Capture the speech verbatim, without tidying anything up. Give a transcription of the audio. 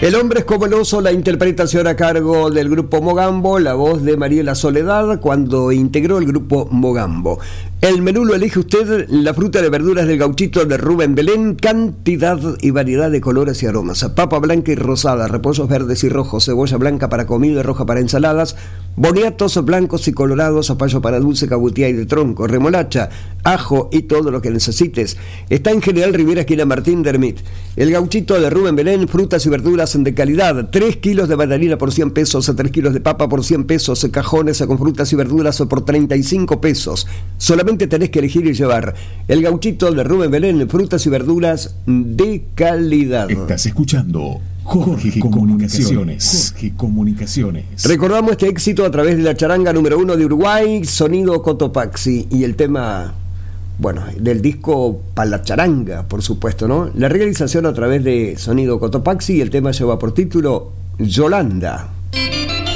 El hombre es como el oso, la interpretación a cargo del grupo Mogambo, la voz de Mariela Soledad cuando integró el grupo Mogambo. El menú lo elige usted, la fruta de verduras del gauchito de Rubén Belén, cantidad y variedad de colores y aromas. Papa blanca y rosada, repollos verdes y rojos, cebolla blanca para comida y roja para ensaladas, boniatos blancos y colorados, zapallo para dulce, cabutía y de tronco, remolacha, ajo y todo lo que necesites. Está en General Rivera, esquina Martín Dermit. El gauchito de Rubén Belén, frutas y verduras de calidad, tres kilos de mandarina por cien pesos, tres kilos de papa por cien pesos, cajones con frutas y verduras por treinta y cinco pesos. Solamente tenés que elegir y llevar. El gauchito de Rubén Belén, frutas y verduras de calidad. Estás escuchando Jorge Comunicaciones. Jorge Comunicaciones. Recordamos este éxito a través de la charanga número uno de Uruguay, Sonido Cotopaxi, y el tema, bueno, del disco Pa' la Charanga, por supuesto, ¿no? La realización a través de Sonido Cotopaxi, y el tema lleva por título Yolanda.